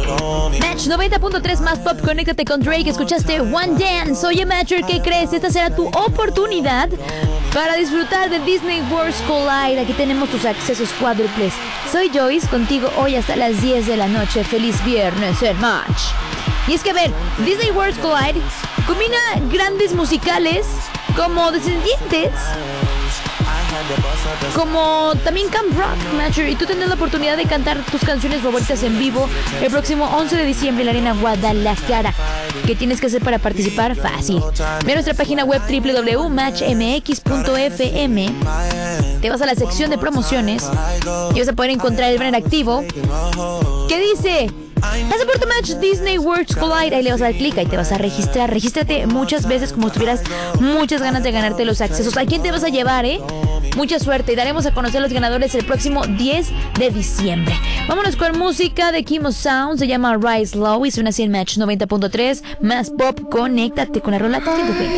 Match 90.3 más pop, conéctate con Drake. Escuchaste One Dance. Oye, Matcher, ¿qué crees? Esta será tu oportunidad para disfrutar de Disney Worlds Collide. Aquí tenemos tus accesos cuádruples. Soy Joyce, contigo hoy hasta las 10 de la noche. Feliz viernes en Match. Y es que, a ver, Disney Worlds Collide combina grandes musicales como Descendientes, como también Camp Rock, Matcher, y tú tendrás la oportunidad de cantar tus canciones favoritas en vivo el próximo 11 de diciembre en la Arena Guadalajara. ¿Qué tienes que hacer para participar? Fácil. Ve a nuestra página web www.matchmx.fm. Te vas a la sección de promociones y vas a poder encontrar el banner activo que dice Pasaporte Match Disney Worlds Collide. Ahí le vas a dar clic, ahí te vas a registrar. Regístrate muchas veces como si tuvieras muchas ganas de ganarte los accesos. ¿A quién te vas a llevar, Mucha suerte, y daremos a conocer a los ganadores el próximo 10 de diciembre. Vámonos con música de Kimo Sound. Se llama Rise Low y suena así en Match 90.3 más pop. Conéctate con la rola.